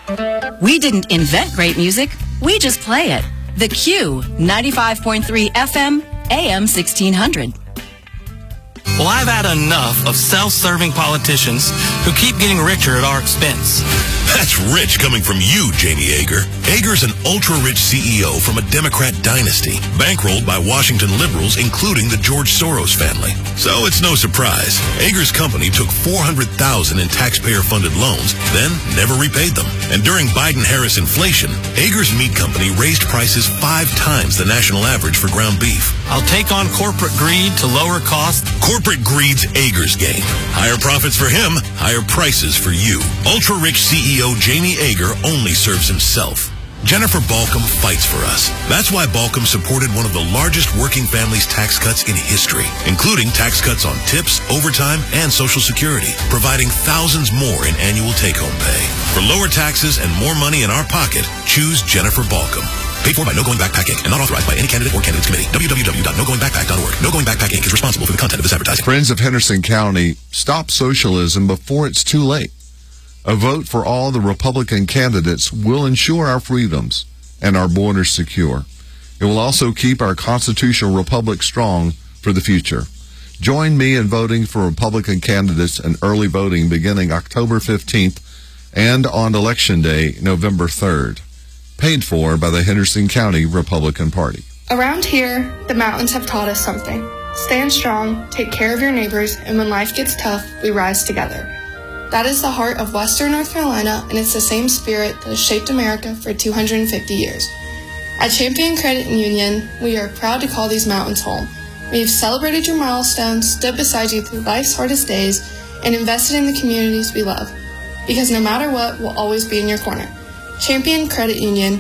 We didn't invent great music. We just play it. The Q, 95.3 FM, AM 1600. Well, I've had enough of self-serving politicians who keep getting richer at our expense. That's rich coming from you, Jamie Yeager. Yeager's an ultra-rich CEO from a Democrat dynasty, bankrolled by Washington liberals, including the George Soros family. So it's no surprise. Yeager's company took $400,000 in taxpayer-funded loans, then never repaid them. And during Biden-Harris inflation, Yeager's meat company raised prices 5 times the national average for ground beef. I'll take on corporate greed to lower costs. Corporate greed's Yeager's game. Higher profits for him, higher prices for you. Ultra-rich CEO Jamie Yeager only serves himself. Jennifer Balcom fights for us. That's why Balcom supported one of the largest working families tax cuts in history, including tax cuts on tips, overtime, and Social Security, providing thousands more in annual take-home pay. For lower taxes and more money in our pocket, choose Jennifer Balcom. Paid for by No Going Back PAC Inc. and not authorized by any candidate or candidates committee. www.nogoingbackpac.org. No Going Back PAC Inc. is responsible for the content of this advertising. Friends of Henderson County, stop socialism before it's too late. A vote for all the Republican candidates will ensure our freedoms and our borders secure. It will also keep our constitutional republic strong for the future. Join me in voting for Republican candidates and early voting beginning October 15th and on Election Day, November 3rd. Paid for by the Henderson County Republican Party. Around here, the mountains have taught us something. Stand strong, take care of your neighbors, and when life gets tough, we rise together. That is the heart of Western North Carolina, and it's the same spirit that has shaped America for 250 years. At Champion Credit Union, we are proud to call these mountains home. We have celebrated your milestones, stood beside you through life's hardest days, and invested in the communities we love. Because no matter what, we'll always be in your corner. Champion Credit Union,